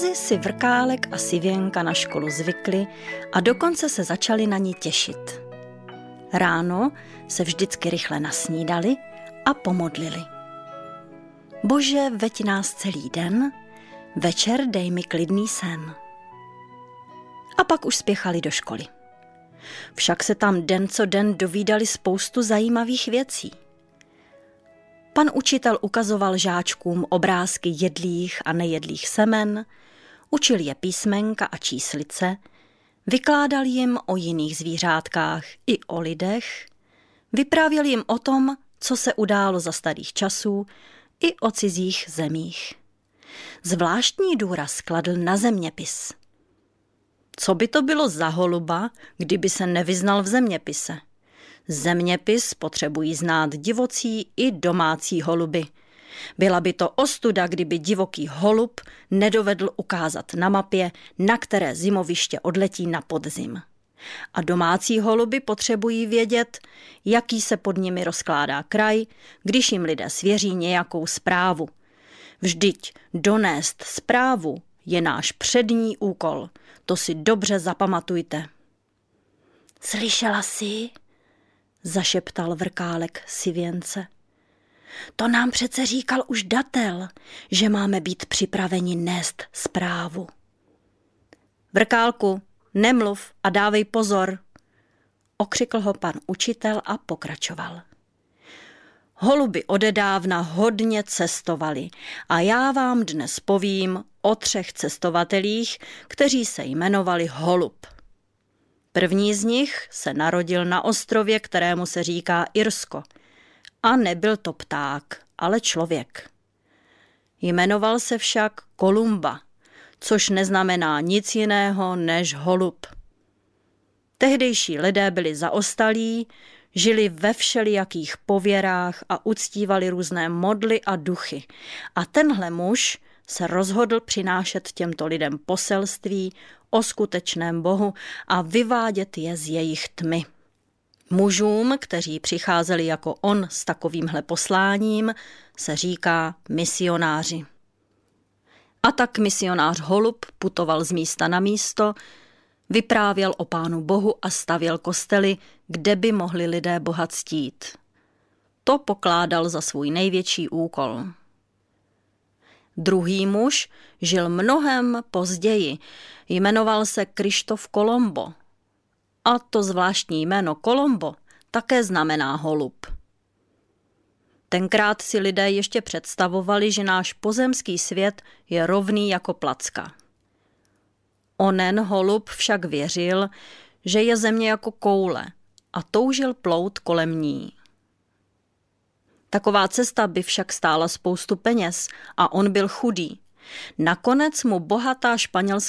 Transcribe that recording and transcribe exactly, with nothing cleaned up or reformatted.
Brzy si Vrkálek a Sivěnka na školu zvykli a dokonce se začali na ní těšit. Ráno se vždycky rychle nasnídali a pomodlili. Bože, veď nás celý den, večer dej mi klidný sen. A pak už spěchali do školy. Však se tam den co den dovídali spoustu zajímavých věcí. Pan učitel ukazoval žáčkům obrázky jedlých a nejedlých semen, učil je písmenka a číslice, vykládal jim o jiných zvířátkách i o lidech, vyprávěl jim o tom, co se událo za starých časů, i o cizích zemích. Zvláštní důraz kladl na zeměpis. Co by to bylo za holuba, kdyby se nevyznal v zeměpise? Zeměpis potřebují znát divocí i domácí holuby. Byla by to ostuda, kdyby divoký holub nedovedl ukázat na mapě, na které zimoviště odletí na podzim. A domácí holuby potřebují vědět, jaký se pod nimi rozkládá kraj, když jim lidé svěří nějakou zprávu. Vždyť donést zprávu je náš přední úkol. To si dobře zapamatujte. Slyšela jsi? Zašeptal Vrkálek Sivěnce. To nám přece říkal už datel, že máme být připraveni nést zprávu. Vrkálku, nemluv a dávej pozor, okřikl ho pan učitel a pokračoval. Holuby odedávna hodně cestovali a já vám dnes povím o třech cestovatelích, kteří se jmenovali Holub. První z nich se narodil na ostrově, kterému se říká Irsko. A nebyl to pták, ale člověk. Jmenoval se však Kolumba, což neznamená nic jiného než holub. Tehdejší lidé byli zaostalí, žili ve všelijakých pověrách a uctívali různé modly a duchy. A tenhle muž se rozhodl přinášet těmto lidem poselství o skutečném Bohu a vyvádět je z jejich tmy. Mužům, kteří přicházeli jako on s takovýmhle posláním, se říká misionáři. A tak misionář Holub putoval z místa na místo, vyprávěl o Pánu Bohu a stavěl kostely, kde by mohli lidé Boha ctít. To pokládal za svůj největší úkol. Druhý muž žil mnohem později, jmenoval se Kryštof Kolombo. A to zvláštní jméno Kolombo také znamená holub. Tenkrát si lidé ještě představovali, že náš pozemský svět je rovný jako placka. Onen holub však věřil, že je země jako koule a toužil plout kolem ní. Taková cesta by však stála spoustu peněz a on byl chudý. Nakonec mu bohatá španělská